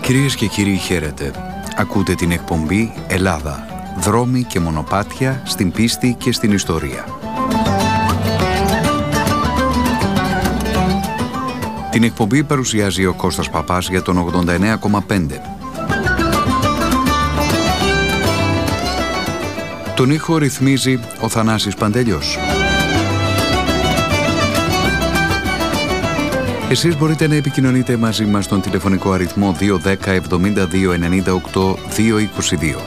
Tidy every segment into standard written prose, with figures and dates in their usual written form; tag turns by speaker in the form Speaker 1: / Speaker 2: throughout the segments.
Speaker 1: Κυρίες και κύριοι, χαίρετε. Ακούτε την εκπομπή Ελλάδα. Δρόμοι και μονοπάτια στην πίστη και στην ιστορία. Την εκπομπή παρουσιάζει ο Κώστας Παπάς για τον 89,5. Τον ήχο ρυθμίζει ο Θανάσης Παντελιός. Εσείς μπορείτε να επικοινωνείτε μαζί μας στον τηλεφωνικό αριθμό 210 72 98 222.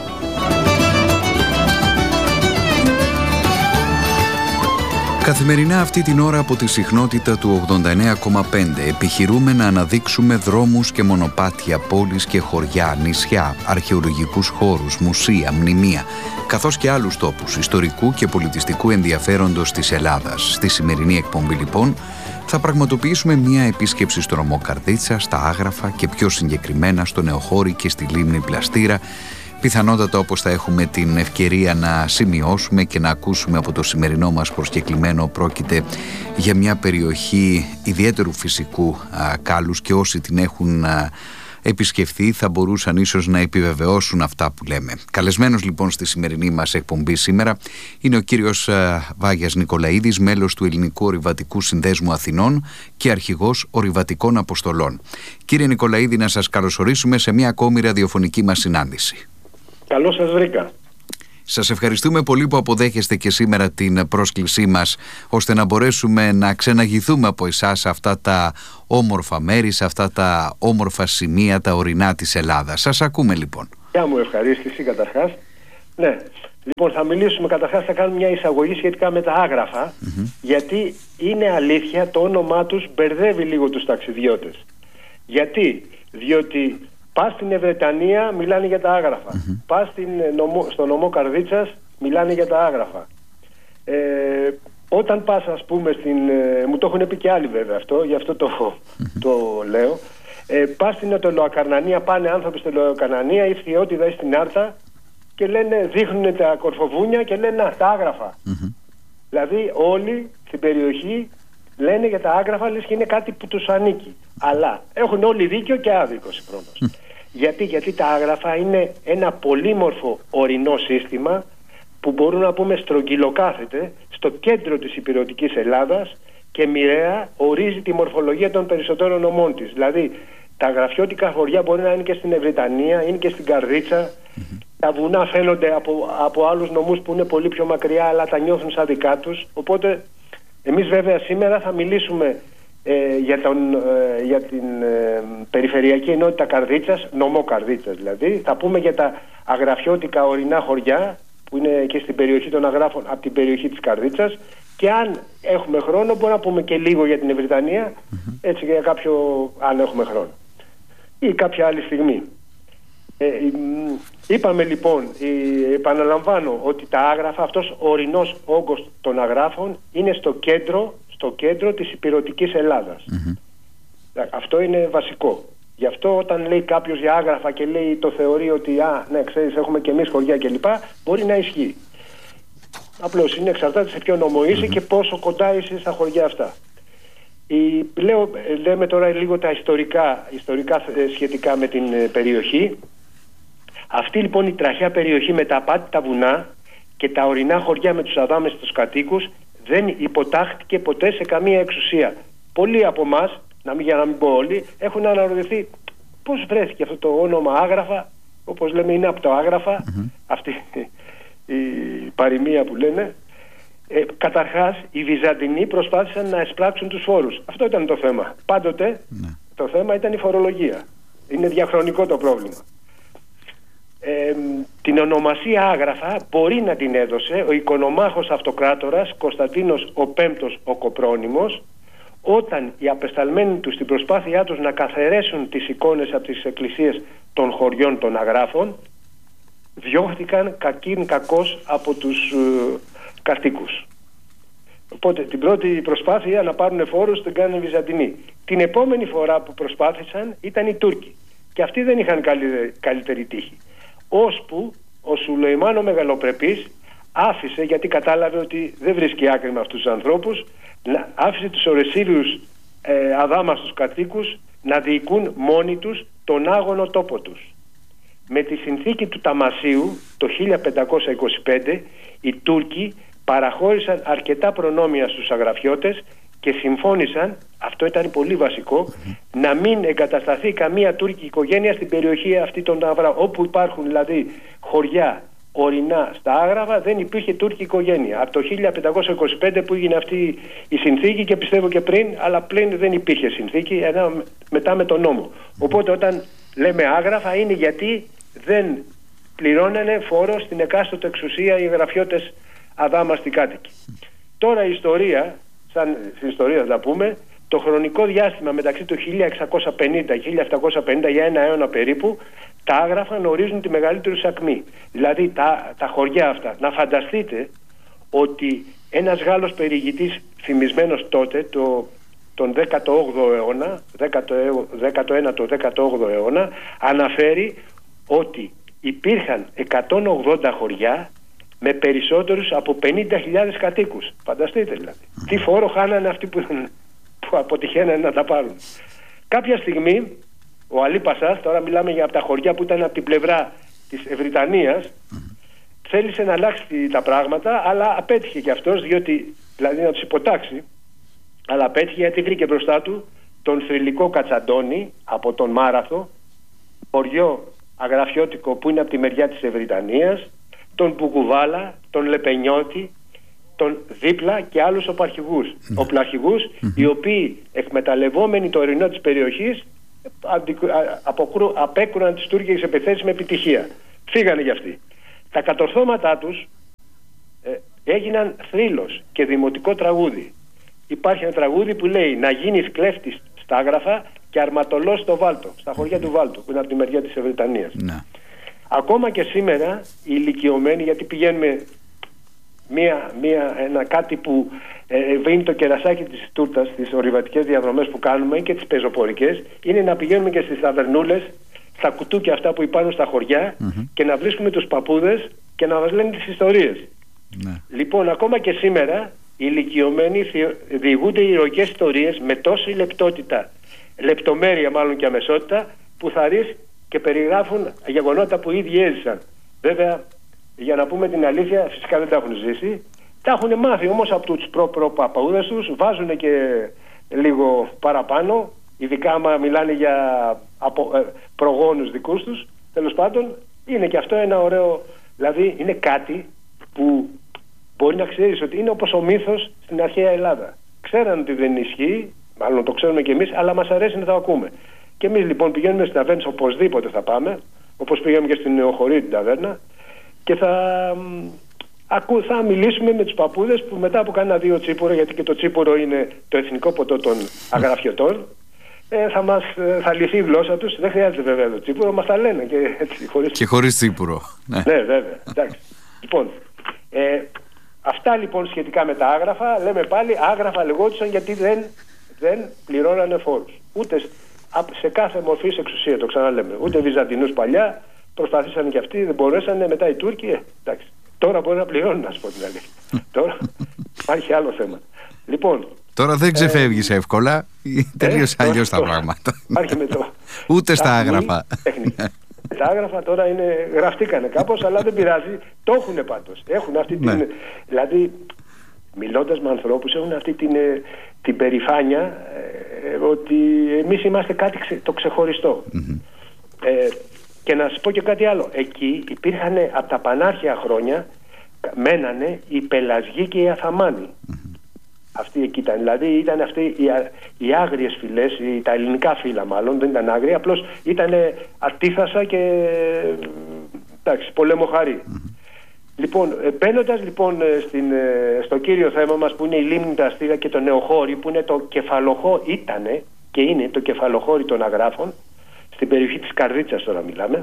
Speaker 1: Καθημερινά αυτή την ώρα από τη συχνότητα του 89,5 επιχειρούμε να αναδείξουμε δρόμους και μονοπάτια, πόλεις και χωριά, νησιά, αρχαιολογικούς χώρους, μουσεία, μνημεία, καθώς και άλλους τόπους ιστορικού και πολιτιστικού ενδιαφέροντος της Ελλάδας. Στη σημερινή εκπομπή λοιπόν θα πραγματοποιήσουμε μια επίσκεψη στο νομό Καρδίτσα, στα Άγραφα και πιο συγκεκριμένα στο Νεοχώρι και στη λίμνη Πλαστήρα. Πιθανότατα, όπως θα έχουμε την ευκαιρία να σημειώσουμε και να ακούσουμε από το σημερινό μας προσκεκλημένο, πρόκειται για μια περιοχή ιδιαίτερου φυσικού κάλους και όσοι την έχουν επισκεφθεί θα μπορούσαν ίσως να επιβεβαιώσουν αυτά που λέμε. Καλεσμένος λοιπόν στη σημερινή μας εκπομπή σήμερα είναι ο κύριος Βάγιας Νικολαίδης, μέλος του Ελληνικού Ορειβατικού Συνδέσμου Αθηνών και αρχηγός Ορειβατικών Αποστολών. Κύριε Νικολαίδη, να σας καλωσορίσουμε σε μια ακόμη ραδιοφωνική μας συνάντηση.
Speaker 2: Καλώς σας βρήκα.
Speaker 1: Σας ευχαριστούμε πολύ που αποδέχεστε και σήμερα την πρόσκλησή μας, ώστε να μπορέσουμε να ξεναγηθούμε από εσάς αυτά τα όμορφα μέρη, σε αυτά τα όμορφα σημεία, τα ορεινά της Ελλάδας. Σας ακούμε λοιπόν.
Speaker 2: Γεια μου, ευχαρίστηση καταρχάς. Ναι, λοιπόν θα μιλήσουμε καταρχάς, θα κάνουμε μια εισαγωγή σχετικά με τα Άγραφα, γιατί είναι αλήθεια το όνομά τους μπερδεύει λίγο τους ταξιδιώτες. Γιατί? Διότι πας στην Ευρετανία μιλάνε για τα Άγραφα. Πας στο νομό Καρδίτσας μιλάνε για τα Άγραφα. Όταν πας, ας πούμε, μου το έχουν πει και άλλοι βέβαια αυτό, γι' αυτό το λέω. Πας στην Οτελοακαρνανία, πάνε άνθρωποι στην Οτελοακαρνανία ή Φθιώτιδα ή στην Άρτα και λένε, δείχνουν τα κορφοβούνια και λένε τα Άγραφα. Δηλαδή όλοι στην περιοχή λένε για τα Άγραφα, λες και είναι κάτι που τους ανήκει. Αλλά έχουν όλοι δίκιο και άδικο συγχρόνως. Γιατί τα Άγραφα είναι ένα πολύμορφο ορεινό σύστημα που μπορούμε να πούμε στρογγυλοκάθεται στο κέντρο της υπηρετικής Ελλάδας και μοιραία ορίζει τη μορφολογία των περισσότερων νομών της. Δηλαδή τα γραφιώτικα χωριά μπορεί να είναι και στην Ευρετανία, είναι και στην Καρδίτσα. Τα βουνά φαίνονται από άλλους νομούς που είναι πολύ πιο μακριά, αλλά τα νιώθουν σαν δικά τους. Οπότε εμείς βέβαια σήμερα θα μιλήσουμε για την περιφερειακή ενότητα Καρδίτσας, νομό Καρδίτσας δηλαδή. Θα πούμε για τα αγραφιώτικα ορεινά χωριά που είναι και στην περιοχή των Αγράφων από την περιοχή της Καρδίτσας, και αν έχουμε χρόνο μπορούμε να πούμε και λίγο για την Ευρετανία, έτσι για κάποιο, αν έχουμε χρόνο ή κάποια άλλη στιγμή. Είπαμε λοιπόν, επαναλαμβάνω ότι τα Άγραφα, αυτός ο ορεινός όγκος των Αγράφων είναι στο κέντρο της υπηρετικής Ελλάδας. Αυτό είναι βασικό. Γι' αυτό όταν λέει κάποιος για Άγραφα και λέει, το θεωρεί ότι ναι, ξέρεις, έχουμε και εμείς χωριά κλπ, μπορεί να ισχύει. Απλώς είναι εξαρτάται σε ποιο νομό είσαι και πόσο κοντά είσαι στα χωριά αυτά. Λέμε τώρα λίγο τα ιστορικά σχετικά με την περιοχή. Αυτή λοιπόν η τραχιά περιοχή με τα απάτητα βουνά και τα ορεινά χωριά με τους αδάμεστους κατοίκους δεν υποτάχθηκε ποτέ σε καμία εξουσία. Πολλοί από εμάς, για να μην πω όλοι, έχουν αναρωτηθεί πώς βρέθηκε αυτό το όνομα Άγραφα, όπως λέμε είναι από το Άγραφα, αυτή η παροιμία που λένε. Καταρχάς οι Βυζαντινοί προσπάθησαν να εισπράξουν τους φόρους. Αυτό ήταν το θέμα. Πάντοτε το θέμα ήταν η φορολογία. Είναι διαχρονικό το πρόβλημα. Την ονομασία Άγραφα μπορεί να την έδωσε ο οικονομάχος αυτοκράτορας Κωνσταντίνος ο Πέμπτος ο Κοπρόνημος, όταν οι απεσταλμένοι του στην προσπάθειά τους να καθαρίσουν τις εικόνες από τις εκκλησίες των χωριών των Αγράφων διώχθηκαν κακήν κακώς από τους κατοίκους. Οπότε την πρώτη προσπάθεια να πάρουν φόρους την κάνουν οι Βυζαντινοί. Την επόμενη φορά που προσπάθησαν ήταν οι Τούρκοι και αυτοί δεν είχαν καλύτερη τύχη. Ώσπου ο Σουλεϊμάν ο Μεγαλοπρεπής άφησε, γιατί κατάλαβε ότι δεν βρίσκει άκρη με αυτούς τους ανθρώπους, άφησε τους ορεσίριους αδάμαστους κατοίκους να διοικούν μόνοι τους τον άγωνο τόπο τους. Με τη συνθήκη του Ταμασίου το 1525 οι Τούρκοι παραχώρησαν αρκετά προνόμια στους αγραφιώτες και συμφώνησαν, αυτό ήταν πολύ βασικό, να μην εγκατασταθεί καμία τουρκική οικογένεια στην περιοχή αυτή των Αγράφων. Όπου υπάρχουν δηλαδή χωριά ορεινά στα Άγραφα δεν υπήρχε τουρκική οικογένεια. Από το 1525 που έγινε αυτή η συνθήκη, και πιστεύω και πριν, αλλά πλην δεν υπήρχε συνθήκη, μετά με τον νόμο. Οπότε όταν λέμε Άγραφα είναι γιατί δεν πληρώνανε φόρο στην εκάστοτε εξουσία οι γραφιώτες αδάμαστοι κάτοικοι. Τώρα η ιστορία, σαν στην ιστορία θα πούμε, το χρονικό διάστημα μεταξύ του 1650-1750, για ένα αιώνα περίπου, τα Άγραφα γνωρίζουν τη μεγαλύτερη ακμή. Δηλαδή τα χωριά αυτά. Να φανταστείτε ότι ένας Γάλλος περιηγητής φημισμένος τότε, τον 18ο αιώνα, 19ο-18ο αιώνα, αναφέρει ότι υπήρχαν 180 χωριά με περισσότερους από 50.000 κατοίκους. Φανταστείτε δηλαδή. Τι φόρο χάνανε αυτοί που αποτυχαίνανε να τα πάρουν. Κάποια στιγμή ο Αλή Πασάς, τώρα μιλάμε για τα χωριά που ήταν από την πλευρά της Ευρυτανίας, θέλησε να αλλάξει τα πράγματα, αλλά απέτυχε κι αυτός, διότι δηλαδή να τους υποτάξει, αλλά απέτυχε γιατί βρήκε μπροστά του τον θρυλικό Κατσαντώνη από τον Μάραθο, χωριό αγραφιώτικο που είναι από τη μεριά της Ευρυτανίας, τον Μπουκουβάλα, τον Λεπενιώτη, τον Δίπλα και άλλους οπλαρχηγούς, οι οποίοι εκμεταλλευόμενοι το ορεινό της περιοχής απέκρунαν τις τουρκικές επιθέσεις με επιτυχία. Φύγανε γι' αυτοί. Τα κατορθώματά τους έγιναν θρύλος και δημοτικό τραγούδι. Υπάρχει ένα τραγούδι που λέει «Να γίνεις κλέφτης στα Άγραφα και αρματολός στο Βάλτο», στα χωριά του Βάλτου που είναι από τη μεριά της Ευρυτανίας. Ακόμα και σήμερα οι ηλικιωμένοι, γιατί πηγαίνουμε κάτι που βίνει το κερασάκι της τούρτας στις ορειβατικές διαδρομές που κάνουμε και τις πεζοπορικές, είναι να πηγαίνουμε και στις ταβερνούλες, στα κουτούκια αυτά που υπάρχουν στα χωριά, και να βρίσκουμε τους παππούδες και να μας λένε τις ιστορίες. Λοιπόν, ακόμα και σήμερα οι ηλικιωμένοι διηγούνται ηρωικές ιστορίες με τόση λεπτομέρεια μάλλον και αμεσότητα, που θα δεις και περιγράφουν γεγονότα που ήδη έζησαν. Βέβαια, για να πούμε την αλήθεια, φυσικά δεν τα έχουν ζήσει. Τα έχουν μάθει όμως από τους προ-παππούδες τους, βάζουν και λίγο παραπάνω, ειδικά άμα μιλάνε για προγόνους δικούς τους. Τέλος πάντων, είναι και αυτό ένα ωραίο, δηλαδή είναι κάτι που μπορεί να ξέρεις ότι είναι όπως ο μύθος στην αρχαία Ελλάδα. Ξέραν ότι δεν ισχύει, μάλλον το ξέρουμε κι εμείς, αλλά μας αρέσει να το ακούμε. Και εμείς λοιπόν πηγαίνουμε στις ταβέρνες, οπωσδήποτε θα πάμε, όπως πήγαμε και στην Νεοχωρή την ταβέρνα, και θα μιλήσουμε με τους παππούδες που μετά από κάνα 2 τσίπουρο, γιατί και το τσίπουρο είναι το εθνικό ποτό των αγραφιωτών, θα λυθεί η γλώσσα τους. Δεν χρειάζεται βέβαια το τσίπουρο, μας τα λένε και έτσι,
Speaker 1: χωρίς τσίπουρο.
Speaker 2: Ναι, βέβαια. Εντάξει. Λοιπόν, αυτά λοιπόν σχετικά με τα Άγραφα. Λέμε πάλι, Άγραφα λεγόντουσαν γιατί δεν πληρώνανε φόρους. Ούτε σε κάθε μορφή εξουσία, το ξαναλέμε. Ούτε Βυζαντινούς παλιά, προσπαθήσαν και αυτοί, δεν μπορέσανε. Μετά οι Τούρκοι, εντάξει. Τώρα μπορεί να πληρώνουν, να σου πω την αλήθεια. Τώρα υπάρχει άλλο θέμα. Λοιπόν,
Speaker 1: τώρα δεν ξεφεύγεις εύκολα, τελείως αλλιώς τα πράγματα. Ούτε στα Άγραφα.
Speaker 2: Τα Άγραφα τώρα γραφτήκανε κάπως, αλλά δεν πειράζει. Το έχουν πάντως. Έχουν αυτή την. Δηλαδή, μιλώντας με ανθρώπους, έχουν αυτή την περηφάνεια ότι εμείς είμαστε κάτι το ξεχωριστό. Και να σας πω και κάτι άλλο. Εκεί υπήρχαν από τα πανάρχια χρόνια, μένανε οι Πελασγοί και οι Αθαμάνοι. Αυτοί εκεί ήταν. Δηλαδή ήταν αυτοί οι άγριες φυλές, τα ελληνικά φύλλα μάλλον, δεν ήταν άγρια, απλώς ήταν ατίθασα και πολεμοχαρή. Λοιπόν, μπαίνοντας λοιπόν στο κύριο θέμα μας που είναι η λίμνη τα Αστήρα και το Νεοχώρι, που είναι το κεφαλοχώρι, ήτανε και είναι το κεφαλοχώρι των Αγράφων, στην περιοχή της Καρδίτσας τώρα μιλάμε,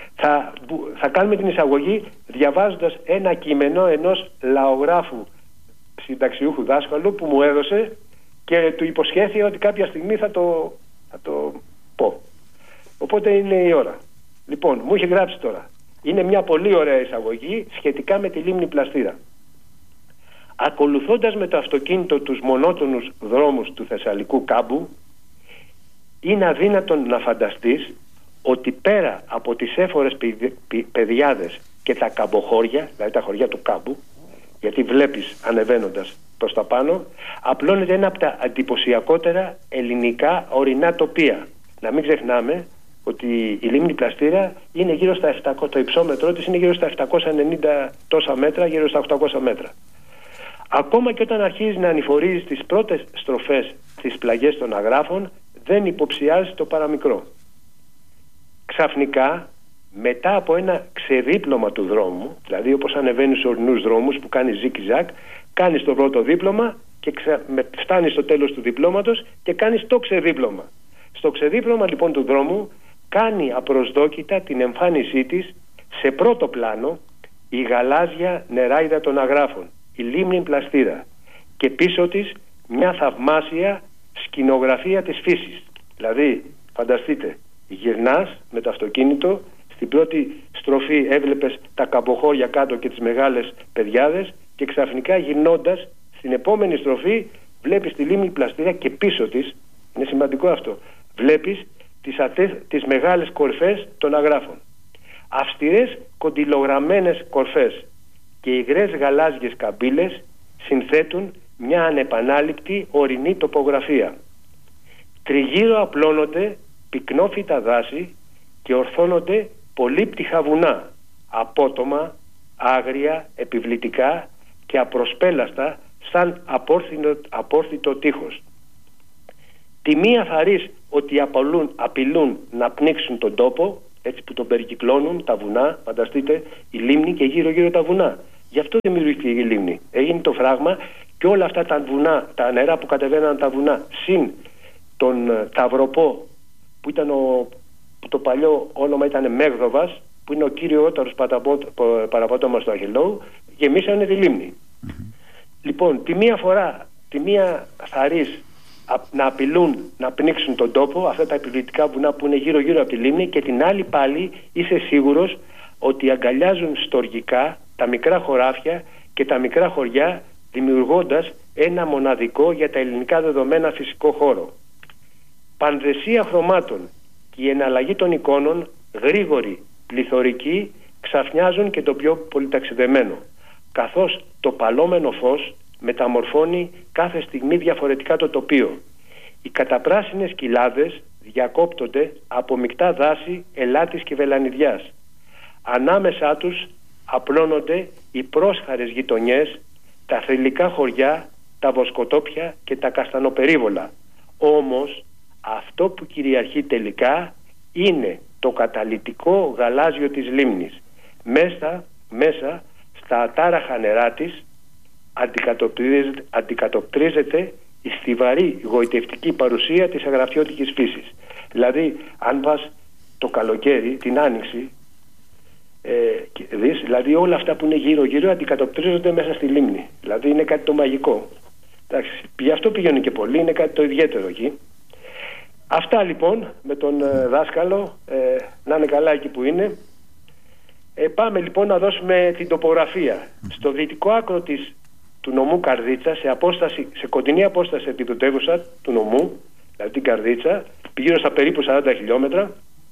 Speaker 2: θα κάνουμε την εισαγωγή διαβάζοντας ένα κείμενο ενός λαογράφου συνταξιούχου δάσκαλου που μου έδωσε και του υποσχέθηκα ότι κάποια στιγμή θα το πω. Οπότε είναι η ώρα. Λοιπόν, μου είχε γράψει τώρα. Είναι μια πολύ ωραία εισαγωγή σχετικά με τη λίμνη Πλαστήρα. Ακολουθώντας με το αυτοκίνητο τους μονότονους δρόμους του Θεσσαλικού κάμπου, είναι αδύνατον να φανταστείς ότι πέρα από τις έφορες πεδιάδες και τα καμποχώρια, δηλαδή τα χωριά του κάμπου, γιατί βλέπεις ανεβαίνοντας προς τα πάνω, απλώνεται ένα από τα εντυπωσιακότερα ελληνικά ορεινά τοπία. Να μην ξεχνάμε ότι η λίμνη Πλαστήρα είναι γύρω στα 700, το υψόμετρό της είναι γύρω στα 790 τόσα μέτρα, γύρω στα 800 μέτρα. Ακόμα και όταν αρχίζει να ανηφορίζει τις πρώτες στροφές στις πλαγιές των Αγράφων, δεν υποψιάζει το παραμικρό. Ξαφνικά, μετά από ένα ξεδίπλωμα του δρόμου, δηλαδή όπως ανεβαίνει στους ορεινούς δρόμους που κάνει ζικ-ζακ, κάνεις το πρώτο δίπλωμα και φτάνεις στο τέλος του διπλώματος και κάνεις το ξεδίπλωμα. Στο ξεδίπλωμα λοιπόν του δρόμου κάνει απροσδόκητα την εμφάνισή της σε πρώτο πλάνο η γαλάζια νεράιδα των Αγράφων, η λίμνη Πλαστήρα, και πίσω της μια θαυμάσια σκηνογραφία της φύσης. Δηλαδή, φανταστείτε, γυρνάς με το αυτοκίνητο, στην πρώτη στροφή έβλεπες τα καμποχώρια κάτω και τις μεγάλες πεδιάδες και ξαφνικά γυρνώντας στην επόμενη στροφή βλέπεις τη λίμνη Πλαστήρα και πίσω της, είναι σημαντικό αυτό, βλέπεις τις μεγάλες κορφές των Αγράφων. Αυστηρές κοντιλογραμμένες κορφές και υγρές γαλάζιες καμπύλες συνθέτουν μια ανεπανάληπτη ορεινή τοπογραφία. Τριγύρω απλώνονται πυκνόφυτα δάση και ορθώνονται πολύπτυχα βουνά, απότομα, άγρια, επιβλητικά και απροσπέλαστα σαν απόρθητο τείχος. Τη μία χαρίς ότι απειλούν να πνίξουν τον τόπο, έτσι που τον περικυκλώνουν τα βουνά, φανταστείτε, η λίμνη και γύρω-γύρω τα βουνά. Γι' αυτό δημιουργήθηκε η λίμνη. Έγινε το φράγμα και όλα αυτά τα βουνά, τα νερά που κατεβαίναν τα βουνά, συν τον Ταυροπό, που ήταν το παλιό όνομα ήταν Μέγδοβας, που είναι ο κυριότερος παραπατώμας του Αχιλλώου, γεμίσανε τη λίμνη. Λοιπόν, τη μία θαρείς να απειλούν να πνίξουν τον τόπο, αυτά τα επιβλητικά βουνά που είναι γύρω-γύρω από τη λίμνη, και την άλλη πάλι είσαι σίγουρος ότι αγκαλιάζουν στοργικά τα μικρά χωράφια και τα μικρά χωριά, δημιουργώντας ένα μοναδικό για τα ελληνικά δεδομένα φυσικό χώρο. Πανδεσία χρωμάτων και η εναλλαγή των εικόνων, γρήγορη, πληθωρική, ξαφνιάζουν και το πιο πολυταξιδεμένο, καθώς το παλόμενο φως μεταμορφώνει κάθε στιγμή διαφορετικά το τοπίο. Οι καταπράσινες κοιλάδες διακόπτονται από μεικτά δάση ελάτης και βελανιδιάς. Ανάμεσά τους απλώνονται οι πρόσχαρες γειτονιές, τα θρυλικά χωριά, τα βοσκοτόπια και τα καστανοπερίβολα. Όμως αυτό που κυριαρχεί τελικά είναι το καταλυτικό γαλάζιο της λίμνης. Μέσα στα ατάραχα νερά της αντικατοπτρίζεται η στιβαρή γοητευτική παρουσία της αγραφιώτικης φύσης. Δηλαδή, αν πας το καλοκαίρι, την άνοιξη, δηλαδή όλα αυτά που είναι γύρω-γύρω αντικατοπτρίζονται μέσα στη λίμνη. Δηλαδή είναι κάτι το μαγικό. Εντάξει, γι' αυτό πηγαίνουν και πολλοί, είναι κάτι το ιδιαίτερο εκεί. Αυτά λοιπόν με τον δάσκαλο, να είναι καλά εκεί που είναι. Πάμε λοιπόν να δώσουμε την τοπογραφία. Στο δυτικό άκρο του νομού Καρδίτσα, σε κοντινή απόσταση από την πρωτεύουσα του νομού, δηλαδή την Καρδίτσα, γύρω στα περίπου 40 χιλιόμετρα,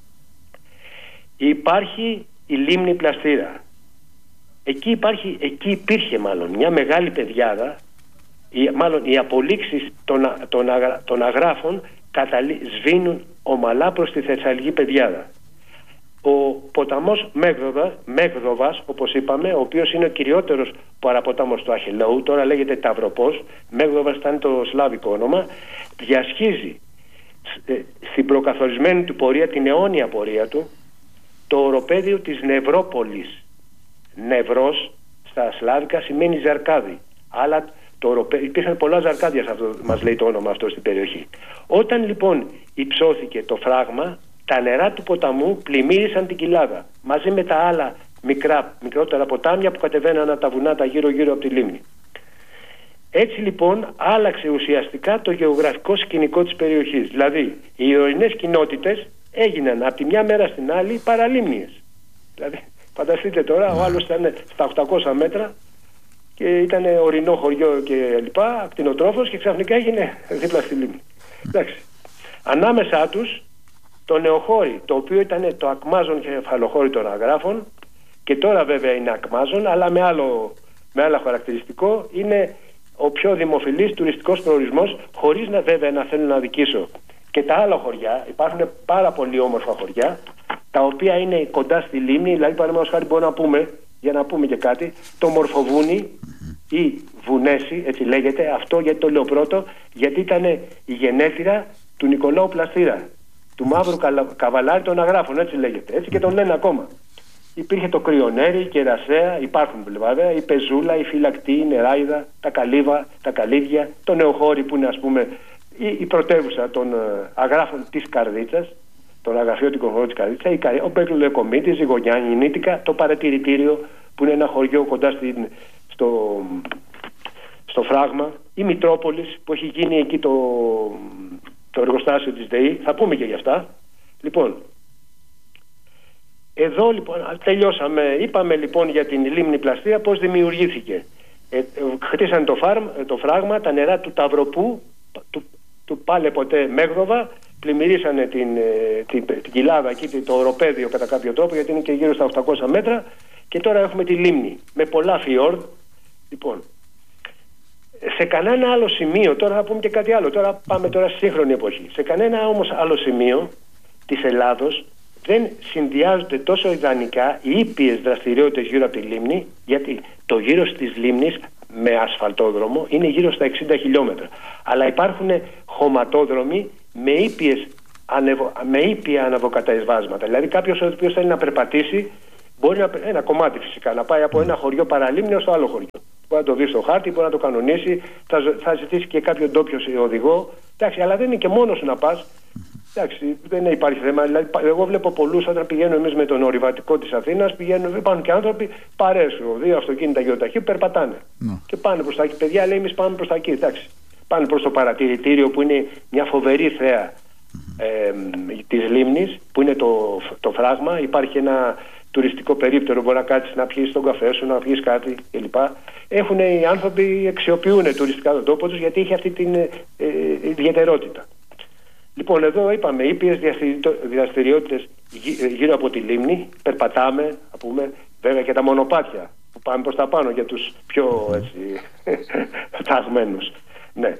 Speaker 2: υπάρχει η λίμνη Πλαστήρα. Εκεί υπήρχε μια μεγάλη πεδιάδα, οι απολύξεις των Αγράφων σβήνουν ομαλά προς τη Θεσσαλική πεδιάδα. Ο ποταμός Μέγδοβας, όπως είπαμε, ο οποίος είναι ο κυριότερος παραποτάμος του Αχιλλώου, τώρα λέγεται Ταυροπός, Μέγδοβας ήταν το σλάβικο όνομα, διασχίζει στην προκαθορισμένη του πορεία, την αιώνια πορεία του, το οροπέδιο της Νευρόπολης. Νευρός στα σλάβικα σημαίνει ζαρκάδι, αλλά υπήρχαν πολλά ζαρκάδια σε αυτό, μας λέει το όνομα αυτό στην περιοχή. Όταν λοιπόν υψώθηκε το φράγμα, τα νερά του ποταμού πλημμύρισαν την κοιλάδα μαζί με τα άλλα μικρότερα ποτάμια που κατεβαίναν από τα βουνά τα γύρω-γύρω από τη λίμνη. Έτσι λοιπόν άλλαξε ουσιαστικά το γεωγραφικό σκηνικό της περιοχής. Δηλαδή οι ορεινές κοινότητες έγιναν από τη μια μέρα στην άλλη παραλίμνιες. Δηλαδή φανταστείτε τώρα, ο άλλος ήταν στα 800 μέτρα και ήταν ορεινό χωριό και λοιπά, ακτινοτρόφος, και ξαφνικά έγινε δίπλα στη λίμνη. Εντάξει. Ανάμεσά τους το νεοχώρι, το οποίο ήταν το ακμάζον κεφαλοχώρι των αγράφων, και τώρα βέβαια είναι ακμάζον, αλλά με άλλο χαρακτηριστικό. Είναι ο πιο δημοφιλής τουριστικός προορισμός, χωρίς να βέβαια να θέλω να αδικήσω και τα άλλα χωριά. Υπάρχουν πάρα πολύ όμορφα χωριά, τα οποία είναι κοντά στη λίμνη. Δηλαδή, παραδείγματος χάρη, μπορούμε να πούμε, για να πούμε και κάτι, το Μορφοβούνι ή Βουνέση, έτσι λέγεται. Αυτό γιατί το λέω πρώτο, γιατί ήταν η γενέτειρα του Νικολάου Πλαστήρα, του μαύρου καβαλάρη των αγράφων, έτσι λέγεται. Έτσι και τον λένε ακόμα. Υπήρχε το Κρυονέρι, η Κερασέα, υπάρχουν βέβαια, η Πεζούλα, η Φυλακτή, η Νεράιδα, τα Καλύβα, τα Καλύβια, το Νεοχώρι που είναι, ας πούμε, η πρωτεύουσα των αγράφων της Καρδίτσας, τον αγραφιώτικο χώρο της Καρδίτσας, ο Πέκλο-Λεκομήτης, η Γωνιάνη-Νίτικα, το Παρατηρητήριο που είναι ένα χωριό κοντά στο Φράγμα, η Μητρόπολης που έχει γίνει εκεί το εργοστάσιο της ΔΕΗ. Θα πούμε και γι' αυτά. Λοιπόν, εδώ λοιπόν τελειώσαμε. Είπαμε λοιπόν για την λίμνη Πλαστήρα, πώς δημιουργήθηκε. Χτίσανε το φράγμα, τα νερά του Ταυροπού, του πάλε ποτέ Μέγδοβα, πλημμυρίσανε την κοιλάδα εκεί, το οροπέδιο κατά κάποιο τρόπο, γιατί είναι και γύρω στα 800 μέτρα, και τώρα έχουμε τη λίμνη με πολλά φιόρδ. Λοιπόν, σε κανένα άλλο σημείο, τώρα θα πούμε και κάτι άλλο, τώρα πάμε τώρα στη σύγχρονη εποχή, σε κανένα όμως άλλο σημείο της Ελλάδος δεν συνδυάζονται τόσο ιδανικά οι ήπιες δραστηριότητες γύρω από τη λίμνη, γιατί το γύρος της λίμνης με ασφαλτόδρομο είναι γύρω στα 60 χιλιόμετρα. Αλλά υπάρχουν χωματόδρομοι με ήπια αναβοκαταεσβάσματα. Δηλαδή κάποιος ο οποίος θέλει να περπατήσει, μπορεί ένα κομμάτι φυσικά, να πάει από ένα χωριό παραλίμνιο στο άλλο χωριό. Μπορεί να το δει στο χάρτη, μπορεί να το κανονίσει, θα ζητήσει και κάποιο ντόπιο οδηγό. Εντάξει, αλλά δεν είναι και μόνος σου να πας. Εντάξει, δεν υπάρχει θέμα. Δηλαδή, εγώ βλέπω πολλούς όταν πηγαίνουμε εμείς με τον ορειβατικό της Αθήνας, υπάρχουν και άνθρωποι παρέσου, δύο αυτοκίνητα γεωταχείου, περπατάνε. Και πάνε προς τα εκεί. Παιδιά, λέει, εμείς πάμε προς τα εκεί. Εντάξει. Πάνε προς το παρατηρητήριο που είναι μια φοβερή θέα της λίμνης, που είναι το φράγμα. Υπάρχει ένα τουριστικό περίπτερο, μπορεί να κάτσεις να πιεις τον καφέ σου, να πιεις κάτι κλπ. Οι άνθρωποι αξιοποιούν τουριστικά τον τόπο τους, γιατί έχει αυτή την ιδιαιτερότητα. Λοιπόν, εδώ είπαμε ήπιες δραστηριότητες γύρω από τη λίμνη, περπατάμε, να πούμε, βέβαια και τα μονοπάτια που πάμε προς τα πάνω για τους πιο ταγμένους. Ναι.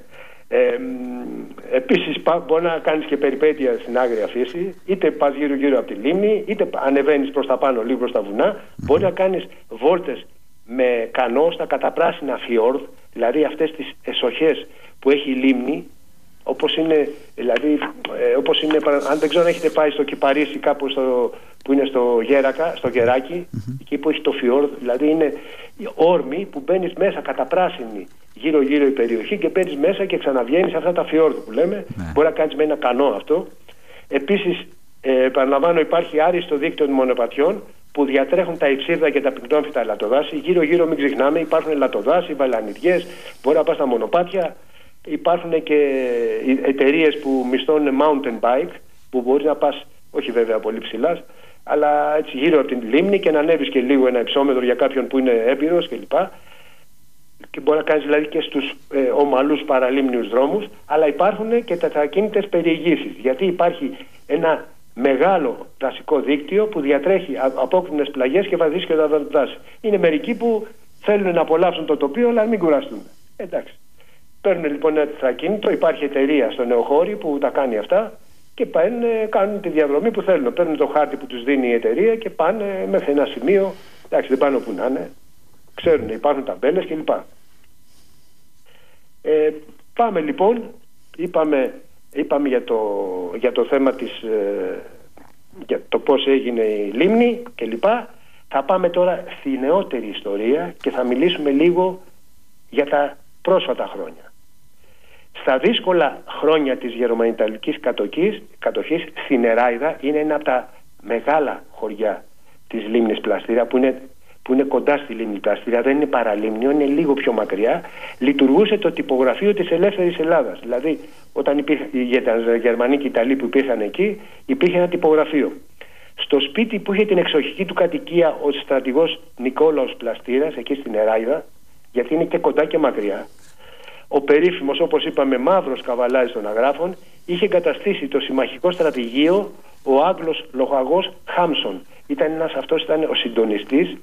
Speaker 2: Επίσης μπορεί να κάνεις και περιπέτεια στην άγρια φύση, είτε πας γύρω από τη λίμνη, είτε ανεβαίνεις προς τα πάνω λίγο προς τα βουνά. Μπορεί να κάνεις βόλτες με κανό στα καταπράσινα φιόρδ, δηλαδή αυτές τις εσοχές που έχει η λίμνη, όπως είναι, δηλαδή, αν δεν ξέρω αν έχετε πάει στο Κυπαρίσι κάπου που είναι στο Γεράκι, εκεί που έχει το φιόρδ, δηλαδή είναι όρμη που μπαίνεις μέσα καταπράσινη γύρω-γύρω η περιοχή και μπαίνεις μέσα και ξαναβγαίνεις σε αυτά τα φιόρδ που λέμε. Μπορεί να κάνεις με ένα κανό αυτό. Επίσης, παραλαμβάνω, υπάρχει άριστο δίκτυο μονοπατιών που διατρέχουν τα υψίδα και τα πυκνόμφυτα ελαττοδάση. Γύρω-γύρω, μην ξεχνάμε, υπάρχουν ελαττοδάση, βαλανιδιές, μπορεί να πας στα μονοπάτια. Υπάρχουν και εταιρείες που μισθώνουν mountain bike, που μπορεί να πας, όχι βέβαια πολύ ψηλά, αλλά έτσι γύρω από την λίμνη και να ανέβεις και λίγο ένα υψόμετρο για κάποιον που είναι έμπειρος κλπ. Και μπορεί να κάνεις δηλαδή και στους ομαλούς παραλίμνιους δρόμους, αλλά υπάρχουν και τετρακίνητες περιηγήσεις, γιατί υπάρχει ένα μεγάλο δασικό δίκτυο που διατρέχει απόκρινες πλαγιές και βαδίσκοντα δάση. Είναι μερικοί που θέλουν να απολαύσουν το τοπίο, αλλά μην κουραστούν. Εντάξει. Παίρνουν λοιπόν ένα τετρακίνητο, υπάρχει εταιρεία στο Νεοχώρι που τα κάνει αυτά και κάνουν τη διαδρομή που θέλουν. Παίρνουν το χάρτη που τους δίνει η εταιρεία και πάνε μέχρι ένα σημείο. Εντάξει, δεν πάνε όπου να είναι. Ξέρουν, υπάρχουν ταμπέλες κλπ. Πάμε λοιπόν, είπαμε για το θέμα για το πώς έγινε η λίμνη κλπ. Θα πάμε τώρα στη νεότερη ιστορία και θα μιλήσουμε λίγο για τα πρόσφατα χρόνια. Στα δύσκολα χρόνια της γερμανιταλικής κατοχής, στη Νεράιδα είναι ένα από τα μεγάλα χωριά της λίμνης Πλαστήρα που είναι κοντά στη λίμνη Πλαστήρα, δεν είναι παραλίμνιο, είναι λίγο πιο μακριά. Λειτουργούσε το τυπογραφείο της Ελεύθερης Ελλάδας. Δηλαδή, όταν υπήρχαν οι Γερμανοί και οι Ιταλοί που υπήρχαν εκεί, υπήρχε ένα τυπογραφείο. Στο σπίτι που είχε την εξοχική του κατοικία ο στρατηγός Νικόλαος Πλαστήρας, εκεί στη Νεράιδα, γιατί είναι και κοντά και μακριά, ο περίφημος, όπως είπαμε, μαύρος καβαλάρης των αγράφων, είχε εγκαταστήσει το συμμαχικό στρατηγείο ο Άγγλος λοχαγός Χάμσον. Αυτός ήταν ο συντονιστής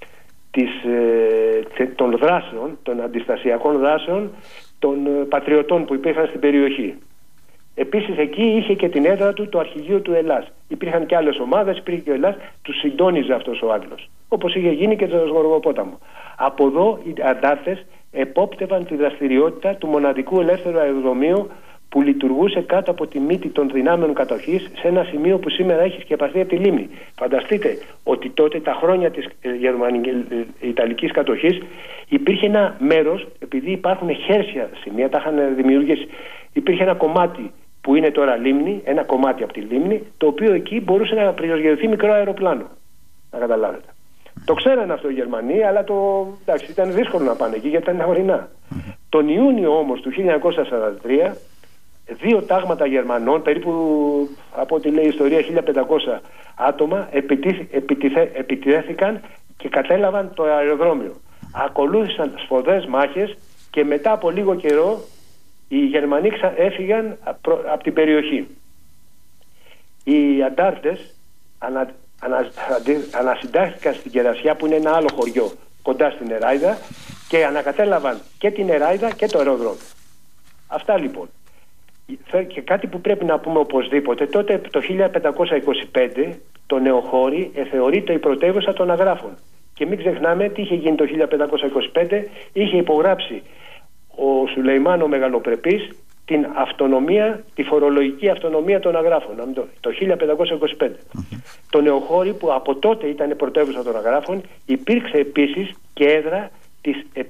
Speaker 2: των δράσεων, των αντιστασιακών δράσεων των πατριωτών που υπήρχαν στην περιοχή. Επίσης εκεί είχε και την έδρα του το αρχηγείο του Ελλάς. Υπήρχαν και άλλες ομάδες, υπήρχε και ο Ελλάς, τους συντόνιζε αυτός ο Άγγλος. Όπως είχε γίνει και στο Γοργοπόταμο. Από εδώ οι αντάρτες επόπτευαν τη δραστηριότητα του μοναδικού ελεύθερου αεροδρομίου που λειτουργούσε κάτω από τη μύτη των δυνάμεων κατοχής, σε ένα σημείο που σήμερα έχει σκεπαστεί από τη λίμνη. Φανταστείτε ότι τότε, τα χρόνια της Ιταλικής κατοχής, υπήρχε ένα μέρος, επειδή υπάρχουν χέρσια σημεία, τα είχαν δημιουργήσει, υπήρχε ένα κομμάτι που είναι τώρα λίμνη, ένα κομμάτι από τη λίμνη, το οποίο εκεί μπορούσε να προσγειωθεί μικρό αεροπλάνο. Να καταλάβετε. Το ξέρανε αυτό οι Γερμανοί, αλλά εντάξει, ήταν δύσκολο να πάνε εκεί γιατί ήταν ορεινά. Τον Ιούνιο όμως του 1943, 2 τάγματα Γερμανών, περίπου από ό,τι λέει η ιστορία 1500 άτομα, επιτέθηκαν και κατέλαβαν το αεροδρόμιο. Ακολούθησαν σφοδρές μάχες και μετά από λίγο καιρό οι Γερμανοί έφυγαν από την περιοχή. Οι αντάρτες ανασυντάχθηκαν στην Κερασιά, που είναι ένα άλλο χωριό κοντά στην Εράιδα, και ανακατέλαβαν και την Εράιδα και το αεροδρόμιο. Αυτά λοιπόν. Και κάτι που πρέπει να πούμε οπωσδήποτε, τότε το 1525 το Νεοχώρι θεωρείται η πρωτεύουσα των αγράφων. Και μην ξεχνάμε τι είχε γίνει το 1525, είχε υπογράψει ο Σουλεϊμάν ο Μεγαλοπρεπής την αυτονομία, τη φορολογική αυτονομία των αγράφων, το 1525. Το Νεοχώρι, που από τότε ήταν πρωτεύουσα των αγράφων, υπήρξε επίσης και έδρα της